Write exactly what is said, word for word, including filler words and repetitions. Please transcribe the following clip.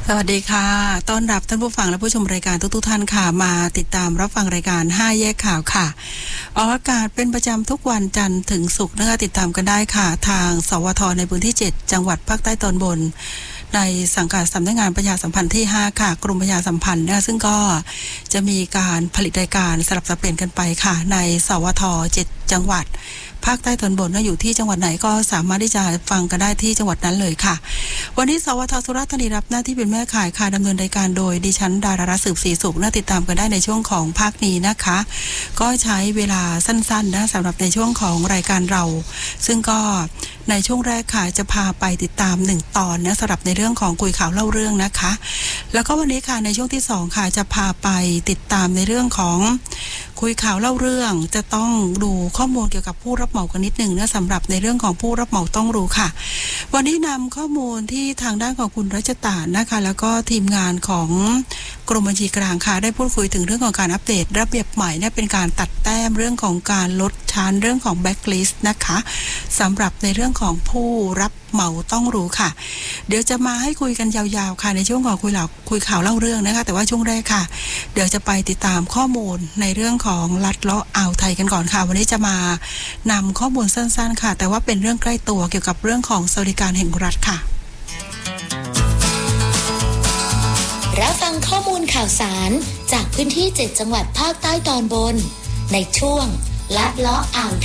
สวัสดีค่ะต้อนรับท่านผู้ฟังและผู้ชมรายการทุกๆท่านค่ะมาติดตามรับฟังรายการห้าแยกข่าวค่ะออกอากาศเป็นประจำทุกวันจันทร์ถึงศุกร์นะคะติดตามกันได้ค่ะทางสวทในพื้นที่เจ็ดจังหวัดภาคใต้ตอนบนในสังกัดสำนักงานประชาสัมพันธ์ที่ห้าค่ะกรมประชาสัมพันธ์นะคะซึ่งก็จะมีการผลิตรายการสลับสับเปลี่ยนกันไปค่ะในสวทเจ็ดจังหวัดภาคใต้ตอนบนนะอยู่ที่จังหวัดไหนก็สามารถที่จะฟังกันได้ที่จังหวัดนั้นเลยค่ะวันนี้สวทสุราษฎร์ธานีรับหน้าที่เป็นแม่ข่ายค่ะดำเนินรายการโดยดิฉันดารารัตน์สืบศรีสุขน่าติดตามกันได้ในช่วงของภาคนี้นะคะก็ใช้เวลาสั้นๆนะสำหรับในช่วงของรายการเราซึ่งก็ในช่วงแรกค่ะจะพาไปติดตามหนึ่งตอนนะสำหรับในเรื่องของคุยข่าวเล่าเรื่องนะคะแล้วก็วันนี้ค่ะในช่วงที่สองค่ะจะพาไปติดตามในเรื่องของคุยข่าวเล่าเรื่องจะต้องดูข้อมูลเกี่ยวกับผู้รับเหมากันนิดหนึ่งนะสำหรับในเรื่องของผู้รับเหมาต้องรู้ค่ะวันนี้นำข้อมูลที่ทางด้านของคุณรัชตานะคะแล้วก็ทีมงานของกรมบัญชีกลางค่ะได้พูดคุยถึงเรื่องของการอัปเดตระเบียบใหม่เนี่ยเป็นการตัดแต้มเรื่องของการลดชั้นเรื่องของแบ็คลิสต์นะคะสำหรับในเรื่องของผู้รับเหมาต้องรู้ค่ะเดี๋ยวจะมาให้คุยกันยาวๆค่ะในช่วงของคุยเหล่าคุยข่าวเล่าเรื่องนะคะแต่ว่าช่วงแรกค่ะเดี๋ยวจะไปติดตามข้อมูลในเรื่องของลัดเลาะอ่าวไทยกันก่อนค่ะวันนี้จะมานำข้อมูลสั้นๆค่ะแต่ว่าเป็นเรื่องใกล้ตัวเกี่ยวกับเรื่องของสวัสดิการแห่งรัฐค่ะรับฟังข้อมูลข่าวสารจากพื้นที่เจ็ดจังหวัดภาคใต้ตอนบนในช่วงลัดเลาะอ่าว